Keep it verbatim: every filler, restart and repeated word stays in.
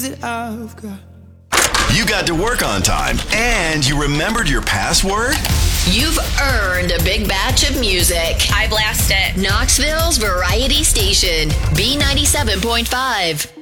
I've got. You got to work on time and you remembered your password? You've earned a big batch of music. I blast it. Knoxville's variety station, B ninety-seven point five.